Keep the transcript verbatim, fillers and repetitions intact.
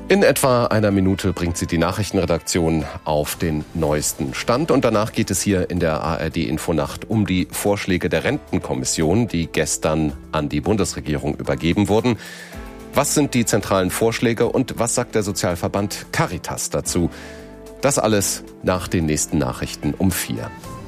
In etwa einer Minute bringt sie die Nachrichtenredaktion auf den neuesten Stand. Und danach geht es hier in der A R D-Infonacht um die Vorschläge der Rentenkommission, die gestern an die Bundesregierung übergeben wurden. Was sind die zentralen Vorschläge und was sagt der Sozialverband Caritas dazu? Das alles nach den nächsten Nachrichten um vier.